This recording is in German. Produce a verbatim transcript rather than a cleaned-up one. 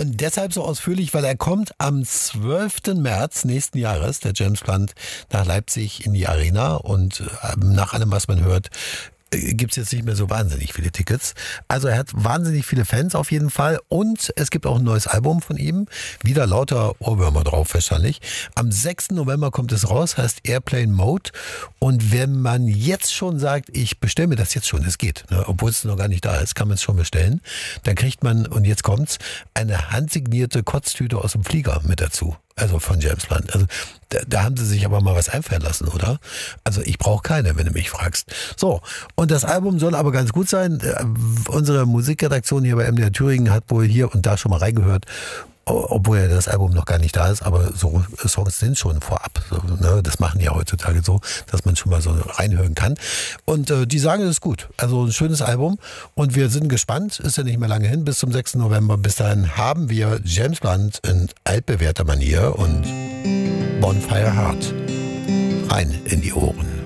und deshalb so ausführlich, weil er kommt am zwölften März nächsten Jahres, der James Blunt, nach Leipzig in die Arena und nach allem, was man hört, gibt es jetzt nicht mehr so wahnsinnig viele Tickets. Also er hat wahnsinnig viele Fans auf jeden Fall und es gibt auch ein neues Album von ihm. Wieder lauter Ohrwürmer drauf wahrscheinlich. Am sechsten November kommt es raus, heißt Airplane Mode. Und wenn man jetzt schon sagt, ich bestelle mir das jetzt schon, es geht, ne, obwohl es noch gar nicht da ist, kann man es schon bestellen, dann kriegt man, und jetzt kommt's, eine handsignierte Kotztüte aus dem Flieger mit dazu. Also von James Blunt. Also da, da haben sie sich aber mal was einfallen lassen, oder? Also ich brauche keine, wenn du mich fragst. So, und das Album soll aber ganz gut sein. Unsere Musikredaktion hier bei M D R Thüringen hat wohl hier und da schon mal reingehört, obwohl ja das Album noch gar nicht da ist, aber so Songs sind schon vorab. So, ne? Das machen die ja heutzutage so, dass man schon mal so reinhören kann. Und äh, die sagen, es ist gut. Also ein schönes Album und wir sind gespannt. Ist ja nicht mehr lange hin, bis zum sechsten November. Bis dahin haben wir James Blunt in altbewährter Manier und Bonfire Heart rein in die Ohren.